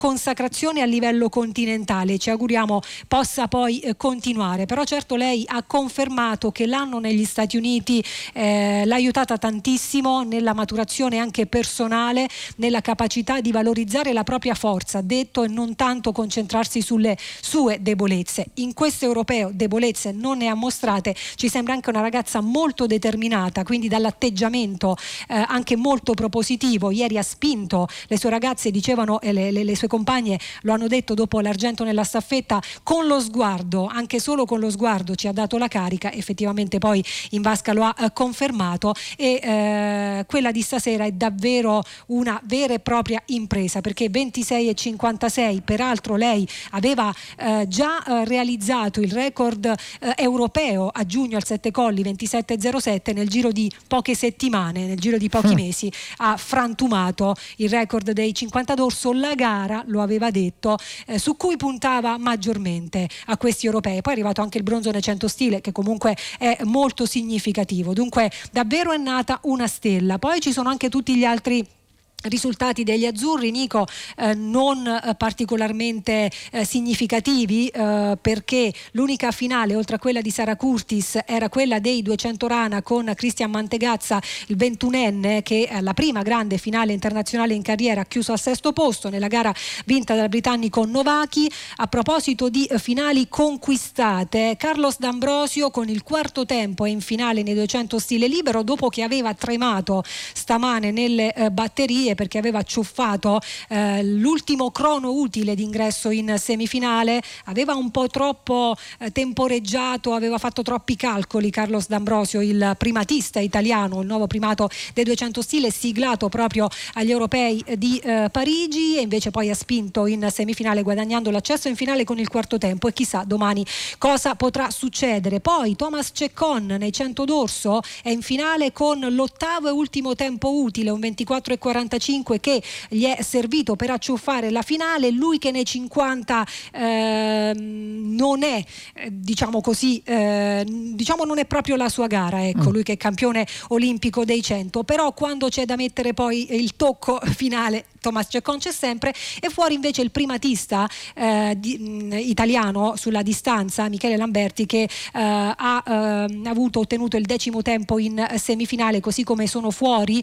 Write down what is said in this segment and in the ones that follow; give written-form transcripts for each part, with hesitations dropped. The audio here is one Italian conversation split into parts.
consacrazione a livello continentale, ci auguriamo possa poi continuare. Però certo lei ha confermato che l'anno negli Stati Uniti l'ha aiutata tantissimo nella maturazione anche personale, nella capacità di valorizzare la propria forza, ha detto, e non tanto concentrarsi sulle sue debolezze. In questo europeo debolezze non ne ha mostrate, ci sembra anche una ragazza molto determinata, quindi dall'atteggiamento anche molto propositivo. Ieri ha spinto le sue ragazze, dicevano le sue compagne lo hanno detto dopo l'argento nella staffetta, con lo sguardo, anche solo con lo sguardo ci ha dato la carica. Effettivamente poi in vasca lo ha confermato, e quella di stasera è davvero una vera e propria impresa, perché 26,56, peraltro lei aveva già realizzato il record europeo a giugno al Sette Colli, 27,07, nel giro di poche settimane, nel giro di pochi mesi ha frantumato il record dei 50 d'orso. La gara, lo aveva detto, su cui puntava maggiormente a questi europei. Poi è arrivato anche il bronzo nel 100 stile, che comunque è molto significativo. Dunque davvero è nata una stella. Poi ci sono anche tutti gli altri risultati degli azzurri, Nico, non particolarmente significativi, perché l'unica finale oltre a quella di Sara Curtis era quella dei 200 rana con Cristian Mantegazza, il 21enne, che è la prima grande finale internazionale in carriera, ha chiuso al sesto posto nella gara vinta dal britannico Novaki. A proposito di finali conquistate, Carlos D'Ambrosio con il quarto tempo è in finale nei 200 stile libero, dopo che aveva tremato stamane nelle batterie perché aveva acciuffato l'ultimo crono utile d'ingresso in semifinale, aveva un po' troppo temporeggiato, aveva fatto troppi calcoli. Carlos D'Ambrosio, il primatista italiano, il nuovo primato dei 200 stile, siglato proprio agli europei di Parigi, e invece poi ha spinto in semifinale guadagnando l'accesso in finale con il quarto tempo, e chissà domani cosa potrà succedere. Poi Thomas Ceccon nei 100 d'orso è in finale con l'ottavo e ultimo tempo utile, un 24,45, che gli è servito per acciuffare la finale. Lui che nei 50 non è diciamo così, non è proprio la sua gara, ecco, lui che è campione olimpico dei 100, però quando c'è da mettere poi il tocco finale Thomas Ceccon c'è sempre. E fuori invece il primatista italiano sulla distanza, Michele Lamberti, che ha ottenuto il 10° tempo in semifinale, così come sono fuori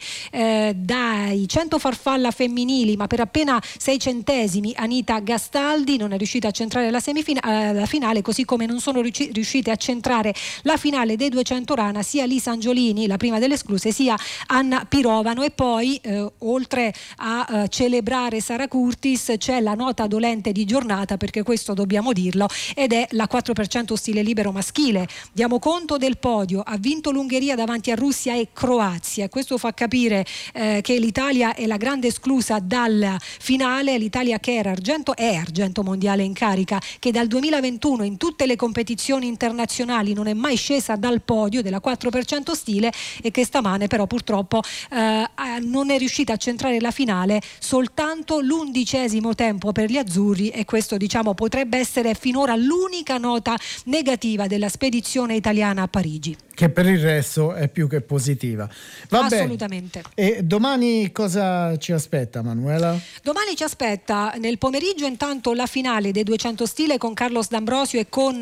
dai 100 farfalla femminili, ma per appena 6 centesimi, Anita Gastaldi non è riuscita a centrare la finale, così come non sono riuscite a centrare la finale dei 200 rana sia Lisa Angiolini, la prima delle escluse, sia Anna Pirovano. E poi oltre a celebrare Sara Curtis c'è la nota dolente di giornata, perché questo dobbiamo dirlo, ed è la 4% stile libero maschile. Diamo conto del podio: ha vinto l'Ungheria davanti a Russia e Croazia, questo fa capire che l'Italia è la grande esclusa dalla finale. L'Italia che è argento mondiale in carica, che dal 2021 in tutte le competizioni internazionali non è mai scesa dal podio della 4% stile, e che stamane però purtroppo non è riuscita a centrare la finale, soltanto l'11° tempo per gli azzurri, e questo potrebbe essere finora l'unica nota negativa della spedizione italiana a Parigi, che per il resto è più che positiva. Assolutamente. E domani cosa ci aspetta, Manuela? Domani ci aspetta nel pomeriggio intanto la finale dei 200 stile con Carlos D'Ambrosio e con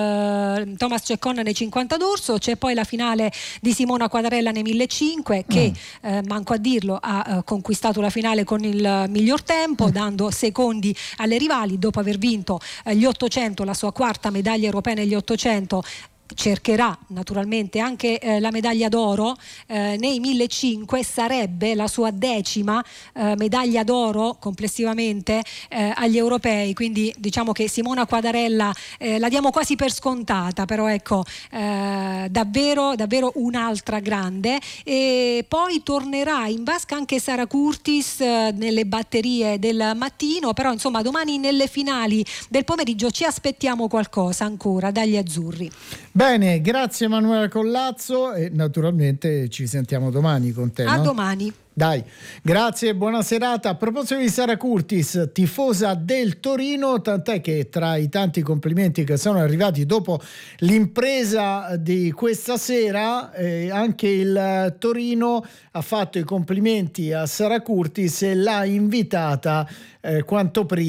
Thomas Ceccon nei 50 d'orso. C'è poi la finale di Simona Quadarella nei 1500, che manco a dirlo ha conquistato la finale con il miglior tempo, dando secondi alle rivali dopo aver vinto gli 800, la sua quarta medaglia europea negli 800. Cercherà naturalmente anche la medaglia d'oro nei 1500, sarebbe la sua 10ª medaglia d'oro complessivamente agli europei, quindi diciamo che Simona Quadarella la diamo quasi per scontata, però ecco, davvero un'altra grande. E poi tornerà in vasca anche Sara Curtis nelle batterie del mattino, però insomma domani nelle finali del pomeriggio ci aspettiamo qualcosa ancora dagli azzurri. Bene, grazie Manuela Collazzo, e naturalmente ci sentiamo domani con te. A domani. Dai, grazie, buona serata. A proposito di Sara Curtis, tifosa del Torino, tant'è che tra i tanti complimenti che sono arrivati dopo l'impresa di questa sera, anche il Torino ha fatto i complimenti a Sara Curtis e l'ha invitata quanto prima